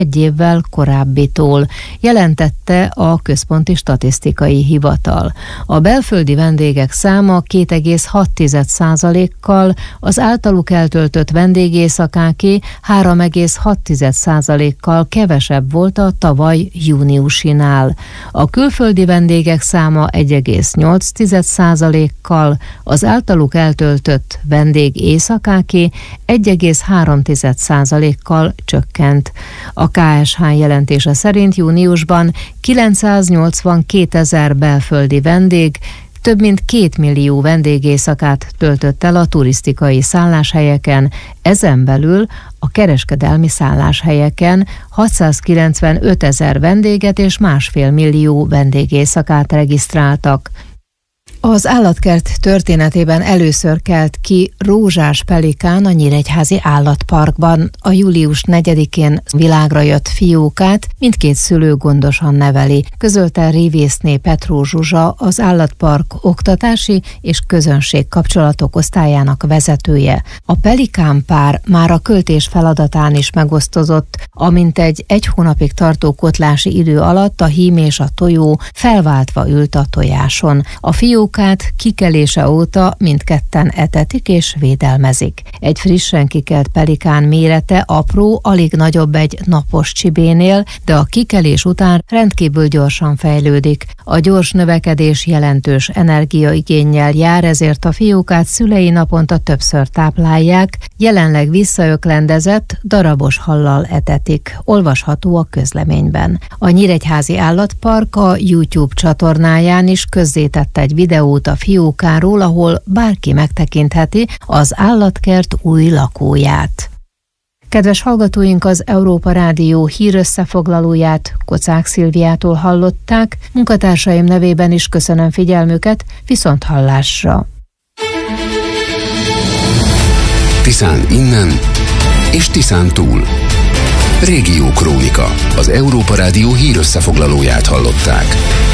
1 évvel korábbitól, jelentette a Központi Statisztikai Hivatal. A belföldi vendégek száma 2,6%-kal, az általuk eltöltött vendégéjszakáké 3,6%-kal kevesebb volt a tavaly júniusinál. A külföldi vendégek száma 1,8%-kal, az általuk eltöltött vendégéjszakáké 1,3%-kal csökkent. A KSH jelentése szerint júniusban 982 000 belföldi vendég több mint 2 millió vendégéjszakát töltött el a turisztikai szálláshelyeken, ezen belül a kereskedelmi szálláshelyeken 695 000 vendéget és 1,5 millió vendégéjszakát regisztráltak. Az állatkert történetében először kelt ki rózsás pelikán a Nyíregyházi Állatparkban. A július 4-én világra jött fiókát mindkét szülő gondosan neveli, közölte Révészné Petró Zsuzsa, az állatpark oktatási és közönség kapcsolatok osztályának vezetője. A pelikán pár már a költés feladatán is megosztozott, amint egy hónapig tartó kotlási idő alatt a hím és a tojó felváltva ült a tojáson. A fiókát kikelése óta mindketten etetik és védelmezik. Egy frissen kikelt pelikán mérete apró, alig nagyobb egy napos csibénél, de a kikelés után rendkívül gyorsan fejlődik. A gyors növekedés jelentős energiaigénnyel jár, ezért a fiókát szülei naponta többször táplálják, jelenleg visszaöklendezett, darabos hallal etetik. Olvasható a közleményben. A Nyíregyházi Állatpark a YouTube csatornáján is közzétett egy videót a fiókáról, ahol bárki megtekintheti az állatkert új lakóját. Kedves hallgatóink, az Európa Rádió hírösszefoglalóját Kocák Szilviától hallották, munkatársaim nevében is köszönöm figyelmüket, viszonthallásra! Tiszán innen és Tiszán túl. Régió Krónika, az Európa Rádió hírösszefoglalóját hallották.